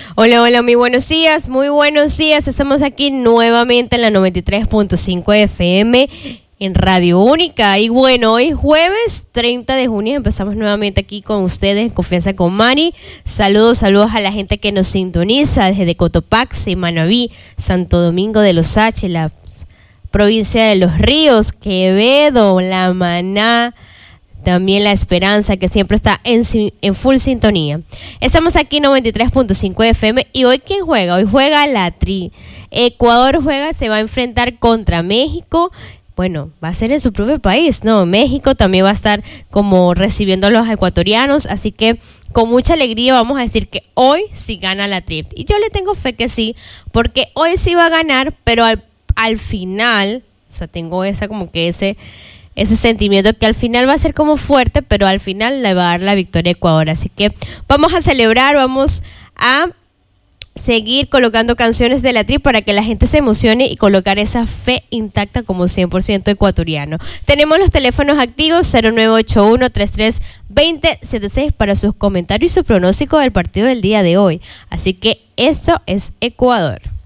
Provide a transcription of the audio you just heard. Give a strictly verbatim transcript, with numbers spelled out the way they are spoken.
Hola, hola, muy buenos días, muy buenos días. Estamos aquí nuevamente en la noventa y tres punto cinco F M en Radio Única. Y bueno, hoy jueves treinta de junio empezamos nuevamente aquí con ustedes en Confianza con Mari. Saludos, saludos a la gente que nos sintoniza desde Cotopaxi, Manabí, Santo Domingo de los H, la provincia de Los Ríos, Quevedo, La Maná, también La Esperanza, que siempre está en, en full sintonía. Estamos aquí en noventa y tres punto cinco F M. Y hoy, ¿quién juega? Hoy juega la Tri. Ecuador juega, se va a enfrentar contra México. Bueno, va a ser en su propio país, ¿no? México también va a estar como recibiendo a los ecuatorianos, así que con mucha alegría vamos a decir que hoy sí gana la Tri. Y yo le tengo fe que sí, porque hoy sí va a ganar, pero al, al final, o sea, tengo esa como que ese... ese sentimiento que al final va a ser como fuerte, pero al final le va a dar la victoria a Ecuador. Así que vamos a celebrar, vamos a seguir colocando canciones de la Tri para que la gente se emocione y colocar esa fe intacta como cien por ciento ecuatoriano. Tenemos los teléfonos activos cero nueve ocho uno, tres tres dos cero siete seis para sus comentarios y su pronóstico del partido del día de hoy. Así que eso es Ecuador.